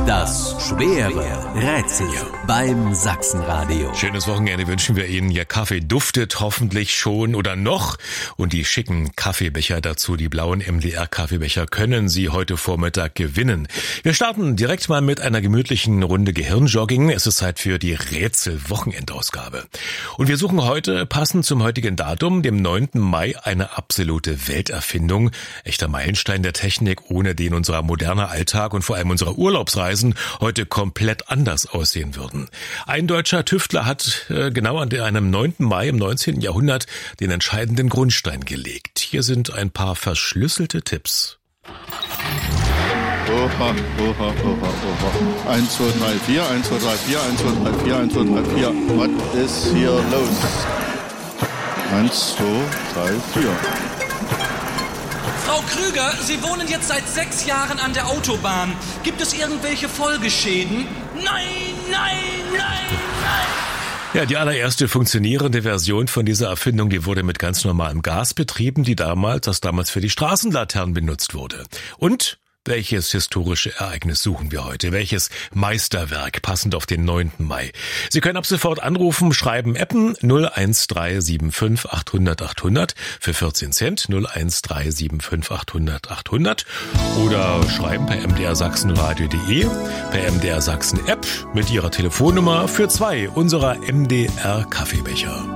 Das schwere Rätsel beim Sachsenradio. Schönes Wochenende wünschen wir Ihnen. Ihr Kaffee duftet hoffentlich schon oder noch. Und die schicken Kaffeebecher dazu, die blauen MDR-Kaffeebecher, können Sie heute Vormittag gewinnen. Wir starten direkt mal mit einer gemütlichen Runde Gehirnjogging. Es ist Zeit für die Rätsel-Wochenendausgabe. Und wir suchen heute, passend zum heutigen Datum, dem 9. Mai, eine absolute Welterfindung. Echter Meilenstein der Technik, ohne den unser moderner Alltag und vor allem unsere Urlaubsreisen heute komplett anders aussehen würden. Ein deutscher Tüftler hat genau an einem 9. Mai im 19. Jahrhundert den entscheidenden Grundstein gelegt. Hier sind ein paar verschlüsselte Tipps. Oha, oha, oha, oha. 1, 2, 3, 4, 1, 2, 3, 4, 1, 2, 3, 4, 1, 2, 3, 4. Was ist hier los? 1, 2, 3, 4. Frau Krüger, Sie wohnen jetzt seit 6 Jahren an der Autobahn. Gibt es irgendwelche Folgeschäden? Nein, nein, nein, nein! Ja, die allererste funktionierende Version von dieser Erfindung, die wurde mit ganz normalem Gas betrieben, das damals für die Straßenlaternen benutzt wurde. Und welches historische Ereignis suchen wir heute? Welches Meisterwerk passend auf den 9. Mai? Sie können ab sofort anrufen, schreiben, appen 01375 800 800 für 14 Cent, 01375 800 800 oder schreiben per mdrsachsenradio.de, per MDR Sachsen App mit Ihrer Telefonnummer für 2 unserer MDR Kaffeebecher.